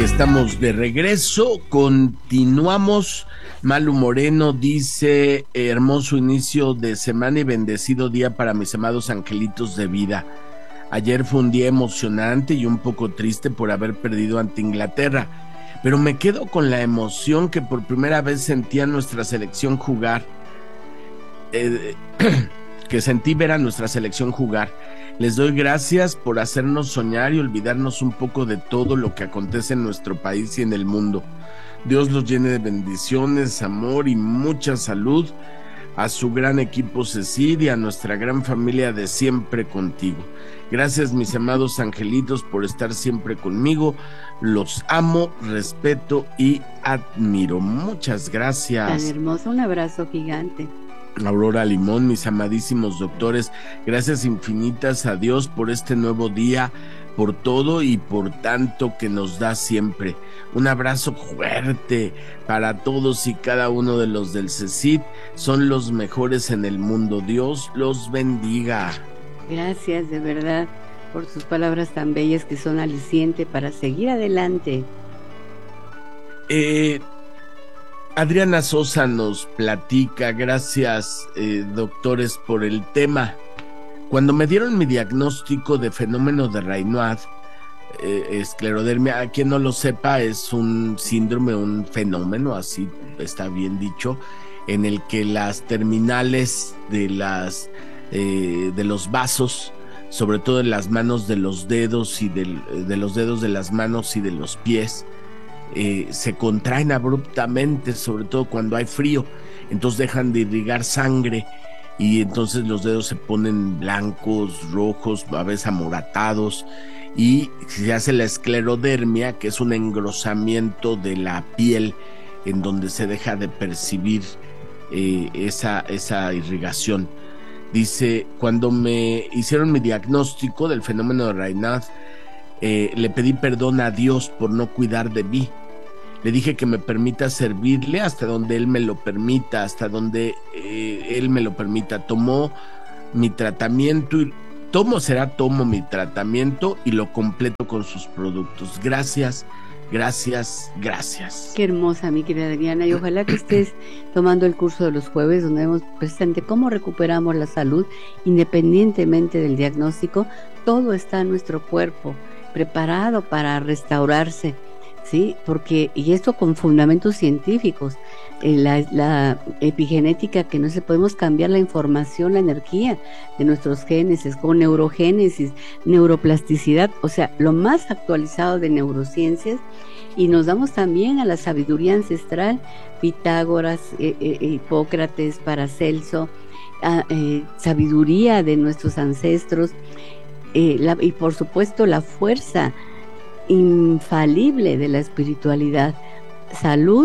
Y estamos de regreso, continuamos. Malu Moreno dice, hermoso inicio de semana y bendecido día para mis amados angelitos de vida. Ayer fue un día emocionante y un poco triste por haber perdido ante Inglaterra, pero me quedo con la emoción que por primera vez sentí a nuestra selección jugar, que sentí ver a nuestra selección jugar. Les doy gracias por hacernos soñar y olvidarnos un poco de todo lo que acontece en nuestro país y en el mundo. Dios los llene de bendiciones, amor y mucha salud. A su gran equipo Cecil y a nuestra gran familia de siempre contigo. Gracias, mis amados angelitos, por estar siempre conmigo. Los amo, respeto y admiro. Muchas gracias. Tan hermoso, un abrazo gigante. Aurora Limón, mis amadísimos doctores, gracias infinitas a Dios por este nuevo día, por todo y por tanto que nos da siempre. Un abrazo fuerte para todos y cada uno de los del CECIT, son los mejores en el mundo. Dios los bendiga. Gracias de verdad por sus palabras tan bellas que son aliciente para seguir adelante. Adriana Sosa nos platica, gracias doctores por el tema. Cuando me dieron mi diagnóstico de fenómeno de Raynaud, esclerodermia, a quien no lo sepa, es un síndrome, un fenómeno, así está bien dicho, en el que las terminales de los vasos, sobre todo en las manos de los dedos y de los dedos de las manos y de los pies, se contraen abruptamente, sobre todo cuando hay frío, entonces dejan de irrigar sangre y entonces los dedos se ponen blancos, rojos, a veces amoratados, y se hace la esclerodermia, que es un engrosamiento de la piel en donde se deja de percibir esa irrigación. Dice, cuando me hicieron mi diagnóstico del fenómeno de Raynaud, le pedí perdón a Dios por no cuidar de mí. Le dije que me permita servirle hasta donde Él me lo permita, Él me lo permita. Tomo mi tratamiento tomo mi tratamiento y lo completo con sus productos. Gracias, gracias, gracias. Qué hermosa, mi querida Adriana, y ojalá que estés tomando el curso de los jueves, donde vemos precisamente cómo recuperamos la salud independientemente del diagnóstico. Todo está en nuestro cuerpo preparado para restaurarse, ¿sí? Y esto con fundamentos científicos, la epigenética, que no se podemos cambiar la información, la energía de nuestros genes, con neurogénesis, neuroplasticidad, o sea, lo más actualizado de neurociencias, y nos damos también a la sabiduría ancestral, Pitágoras, Hipócrates, Paracelso, sabiduría de nuestros ancestros, y por supuesto la fuerza infalible de la espiritualidad, salud,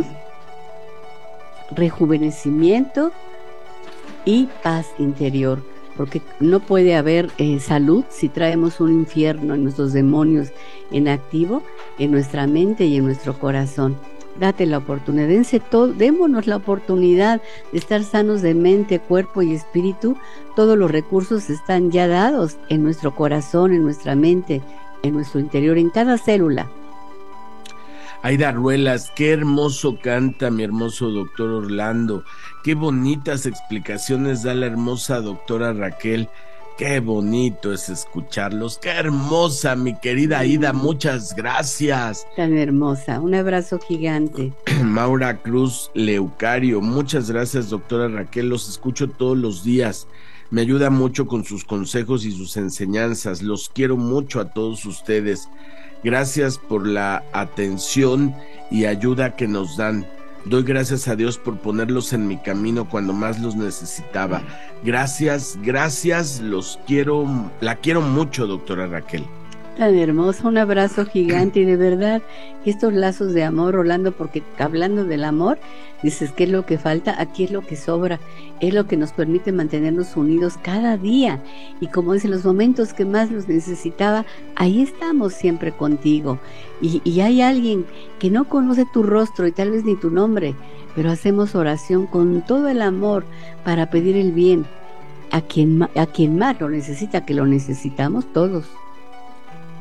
rejuvenecimiento y paz interior, porque no puede haber salud si traemos un infierno en nuestros demonios en activo, en nuestra mente y en nuestro corazón. Date la oportunidad, démonos la oportunidad de estar sanos de mente, cuerpo y espíritu. Todos los recursos están ya dados en nuestro corazón, en nuestra mente, en nuestro interior, en cada célula. Aida Ruelas, qué hermoso canta mi hermoso doctor Orlando, qué bonitas explicaciones da la hermosa doctora Raquel, qué bonito es escucharlos, qué hermosa mi querida Aida, muchas gracias. Tan hermosa, un abrazo gigante. Maura Cruz Leucario, muchas gracias doctora Raquel, los escucho todos los días, me ayuda mucho con sus consejos y sus enseñanzas, los quiero mucho a todos ustedes. Gracias por la atención y ayuda que nos dan. Doy gracias a Dios por ponerlos en mi camino cuando más los necesitaba. Gracias, gracias, la quiero mucho, doctora Raquel. Tan hermoso, un abrazo gigante, y de verdad que estos lazos de amor, Orlando, porque hablando del amor, dices, ¿qué es lo que falta? Aquí es lo que sobra, es lo que nos permite mantenernos unidos cada día, y como dicen, los momentos que más los necesitaba, ahí estamos siempre contigo, y hay alguien que no conoce tu rostro y tal vez ni tu nombre, pero hacemos oración con todo el amor para pedir el bien a quien más lo necesita, que lo necesitamos todos.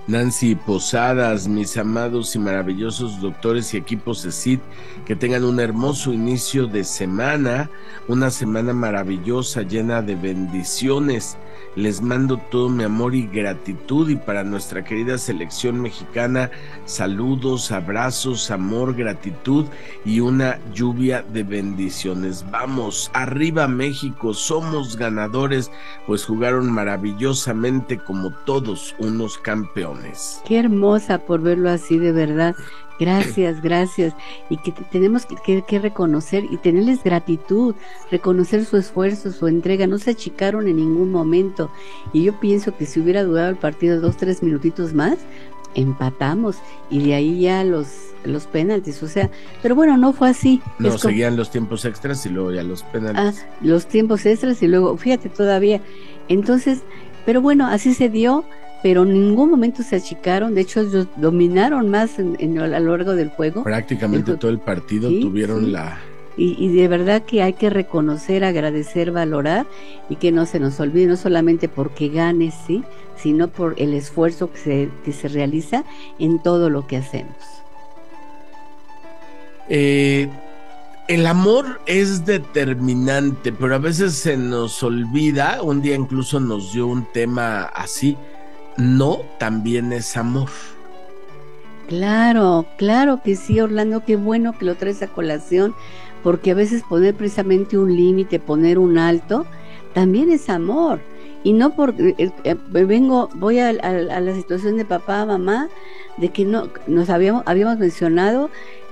Nancy Posadas, mis amados y maravillosos doctores y equipos CECID, que tengan un hermoso inicio de semana, una semana maravillosa, llena de bendiciones. Les mando todo mi amor y gratitud, y para nuestra querida selección mexicana, saludos, abrazos, amor, gratitud y una lluvia de bendiciones. Vamos, arriba México, somos ganadores, pues jugaron maravillosamente como todos unos campeones. Qué hermosa por verlo así, de verdad. Gracias, gracias. Y que tenemos que reconocer y tenerles gratitud, reconocer su esfuerzo, su entrega. No se achicaron en ningún momento. Y yo pienso que si hubiera durado el partido 2-3 minutitos más, empatamos. Y de ahí ya los penaltis. O sea, pero bueno, no fue así. No, seguían los tiempos extras y luego ya los penaltis. Los tiempos extras y luego, fíjate todavía. Entonces, pero bueno, así se dio. Pero en ningún momento se achicaron. De hecho, ellos dominaron más a lo largo del juego. Prácticamente todo el partido tuvieron la... Y de verdad que hay que reconocer, agradecer, valorar, y que no se nos olvide, no solamente porque gane, sí, sino por el esfuerzo que se realiza en todo lo que hacemos. El amor es determinante, pero a veces se nos olvida. Un día incluso nos dio un tema así. No, también es amor. Claro, claro que sí, Orlando, qué bueno que lo traes a colación, porque a veces poner precisamente un límite, poner un alto, también es amor. Y no porque voy a la situación de papá, mamá, de que no nos habíamos mencionado,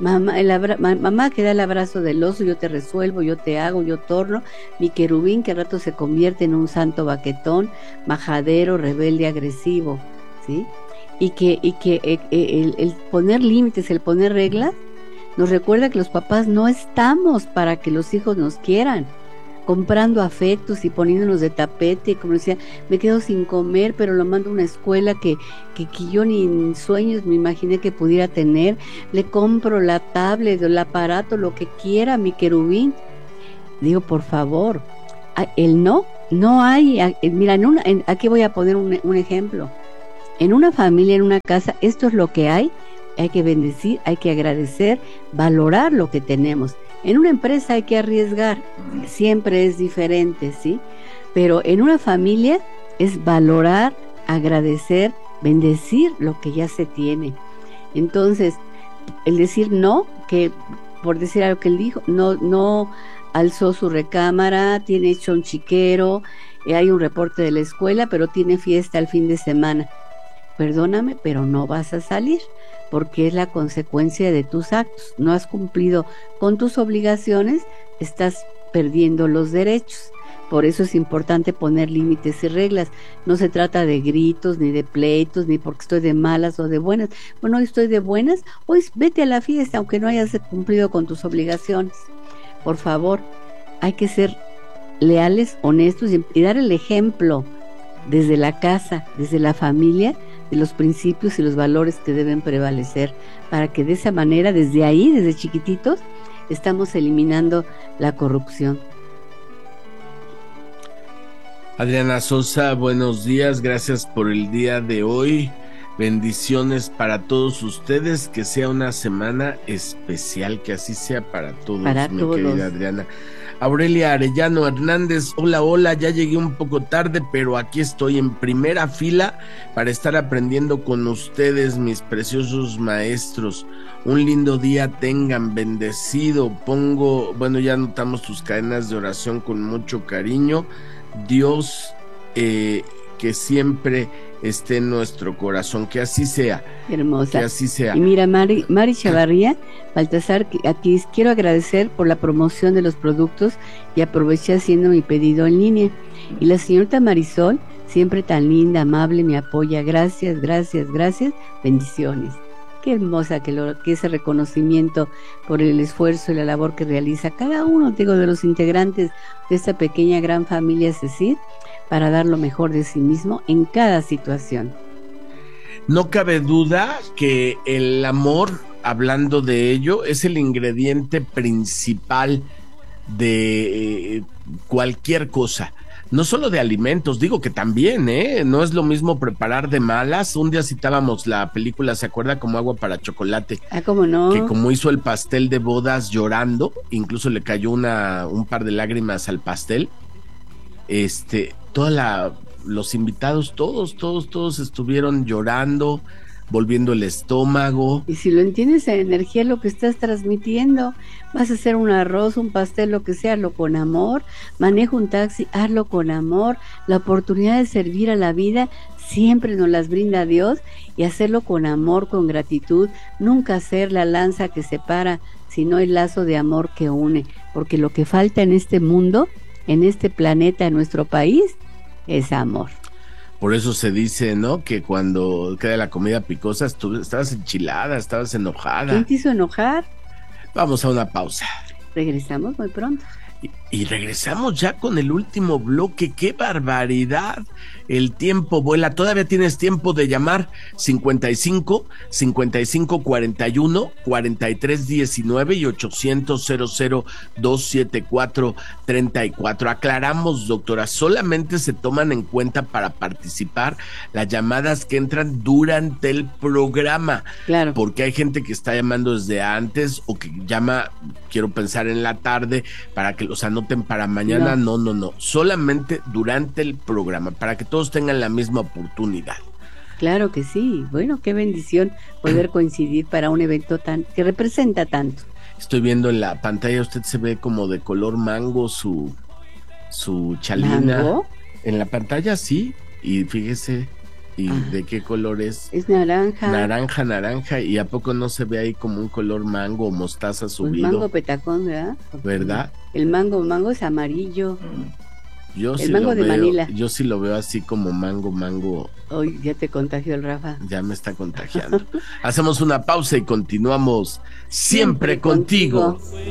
mamá que da el abrazo del oso, yo te resuelvo, yo te hago, yo torno, mi querubín que al rato se convierte en un santo baquetón, majadero, rebelde, agresivo, ¿sí? Y que el poner límites, el poner reglas, nos recuerda que los papás no estamos para que los hijos nos quieran, comprando afectos y poniéndonos de tapete, como decía, me quedo sin comer, pero lo mando a una escuela que yo ni en sueños me imaginé que pudiera tener, le compro la tablet, el aparato, lo que quiera, mi querubín. Digo, por favor, el no hay, mira, aquí voy a poner un ejemplo. En una familia, en una casa, esto es lo que hay que bendecir, hay que agradecer, valorar lo que tenemos. En una empresa hay que arriesgar, siempre es diferente, ¿sí? Pero en una familia es valorar, agradecer, bendecir lo que ya se tiene. Entonces, el decir no, que por decir algo que él dijo, no alzó su recámara, tiene hecho un chiquero, hay un reporte de la escuela, pero tiene fiesta el fin de semana. Perdóname, pero no vas a salir, porque es la consecuencia de tus actos. No has cumplido con tus obligaciones, estás perdiendo los derechos. Por eso es importante poner límites y reglas. No se trata de gritos, ni de pleitos, ni porque estoy de malas o de buenas. Bueno, hoy estoy de buenas, hoy vete a la fiesta, aunque no hayas cumplido con tus obligaciones. Por favor, hay que ser leales, honestos y dar el ejemplo desde la casa, desde la familia, de los principios y los valores que deben prevalecer, para que de esa manera, desde ahí, desde chiquititos, estamos eliminando la corrupción. Adriana Sosa, buenos días, gracias por el día de hoy, bendiciones para todos ustedes, que sea una semana especial, que así sea para todos, querida Adriana. Aurelia Arellano Hernández, hola, ya llegué un poco tarde, pero aquí estoy en primera fila para estar aprendiendo con ustedes, mis preciosos maestros. Un lindo día tengan, bendecido. Ya anotamos tus cadenas de oración con mucho cariño. Dios, que siempre esté en nuestro corazón, que así sea. Hermosa. Que así sea. Y mira, Mari Chavarría, Baltasar, aquí quiero agradecer por la promoción de los productos y aproveché haciendo mi pedido en línea. Y la señorita Marisol, siempre tan linda, amable, me apoya. Gracias, bendiciones. Qué hermosa que ese reconocimiento por el esfuerzo y la labor que realiza cada uno, de los integrantes de esta pequeña gran familia CECID, para dar lo mejor de sí mismo en cada situación. No cabe duda que el amor, hablando de ello, es el ingrediente principal de cualquier cosa. no solo de alimentos, digo que también, no es lo mismo preparar de malas. Un día citábamos la película, ¿se acuerda? Como Agua para Chocolate. Ah, ¿cómo no? Que como hizo el pastel de bodas llorando, incluso le cayó un par de lágrimas al pastel. Los invitados, todos estuvieron llorando, volviendo el estómago. Y si lo entiendes en energía, lo que estás transmitiendo, vas a hacer un arroz, un pastel, lo que sea, hazlo con amor. Maneja un taxi, hazlo con amor. La oportunidad de servir a la vida siempre nos las brinda Dios, y hacerlo con amor, con gratitud. Nunca hacer la lanza que separa, sino el lazo de amor que une, porque lo que falta en este mundo, en este planeta, en nuestro país, es amor. Por eso se dice, ¿no? Que cuando queda la comida picosa, tú estabas enchilada, estabas enojada. ¿Quién te hizo enojar? Vamos a una pausa. Regresamos muy pronto. Y regresamos ya con el último bloque. ¡Qué barbaridad! El tiempo vuela. Todavía tienes tiempo de llamar 55 41 43 19 y 800 274 34. Aclaramos, doctora, solamente se toman en cuenta para participar las llamadas que entran durante el programa. Claro. Porque hay gente que está llamando desde antes o que llama, quiero pensar, en la tarde para que los anoten para mañana. No. Solamente durante el programa, para que todos tengan la misma oportunidad. Claro que sí. Bueno, qué bendición poder coincidir para un evento que representa tanto. Estoy viendo en la pantalla, usted se ve como de color mango su chalina. ¿Mango? En la pantalla sí, y fíjese, ¿y de qué color es? Es naranja. Naranja, y ¿a poco no se ve ahí como un color mango o mostaza subido? Pues mango petacón, ¿verdad? ¿Verdad? El mango es amarillo. Yo el mango de Manila. Yo sí lo veo así como mango. Hoy ya te contagió el Rafa. Ya me está contagiando. Hacemos una pausa y continuamos siempre contigo.